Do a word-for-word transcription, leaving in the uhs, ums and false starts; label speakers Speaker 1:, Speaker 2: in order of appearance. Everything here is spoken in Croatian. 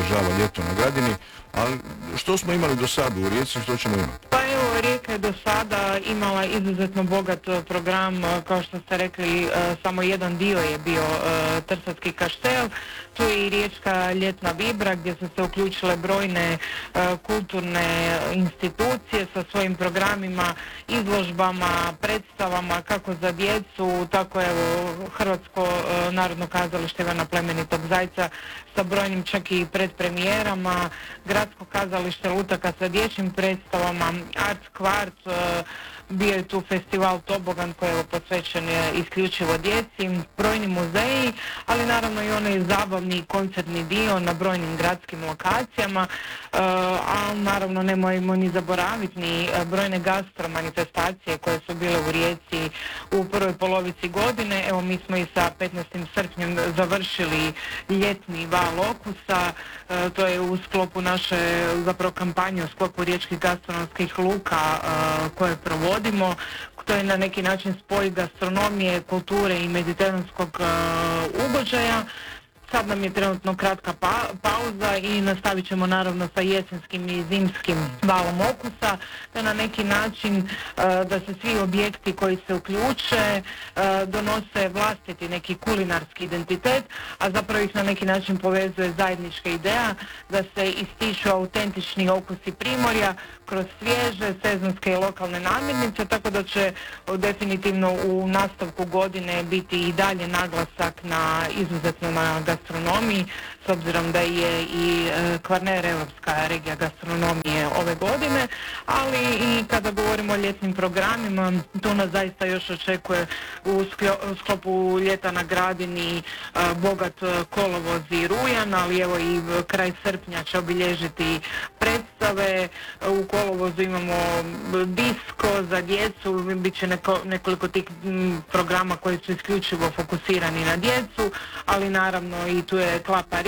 Speaker 1: održava ljeto na Gradini, ali što smo imali do sada u Rijeci, što ćemo imati?
Speaker 2: Pa evo, Rijeka je do sada imala izuzetno bogat program, kao što ste rekli, samo jedan dio je bio Trsatski kaštel, tu je i Riječka ljetna vibra gdje su se uključile brojne kulturne institucije sa svojim programima, izložbama, predstavama kako za djecu, tako evo Hrvatsko narodno kazalište Ivana Plemenitog Zajca sa brojnim čak i predpremijerama, Gradsko kazalište Lutaka sa dječjim predstavama, Art Kvart, bio je tu festival Tobogan koji je posvećen isključivo djeci, brojni muzeji, ali naravno i onaj zabavni koncertni dio na brojnim gradskim lokacijama, a naravno nemojmo ni zaboraviti ni brojne gastro manifestacije koje su bile u Rijeci u prvoj polovici godine. Evo, mi smo i sa petnaestim srpnjem završili ljetni val okusa, to je u sklopu naše zapravo kampanje, u sklopu riječkih gastronomskih luka koje provodimo. To je na neki način spoj gastronomije, kulture i mediteranskog uh, ugođaja. Sad nam je trenutno kratka pa, pauza i nastavit ćemo naravno sa jesenskim i zimskim valom okusa, te na neki način uh, da se svi objekti koji se uključe uh, donose vlastiti neki kulinarski identitet, a zapravo ih na neki način povezuje zajednička ideja da se ističu autentični okusi Primorja kroz svježe, sezonske i lokalne namirnice, tako da će definitivno u nastavku godine biti i dalje naglasak na izuzetno na gastronomiji, s obzirom da je i Kvarner europska regija gastronomije ove godine, ali i kada govorimo o ljetnim programima, tu nas zaista još očekuje u sklopu ljeta na Gradini bogat kolovoz i rujan, ali evo i kraj srpnja će obilježiti predstave. U kolovozu imamo disko za djecu, bit će neko, nekoliko tih programa koji su isključivo fokusirani na djecu, ali naravno i tu je Klapa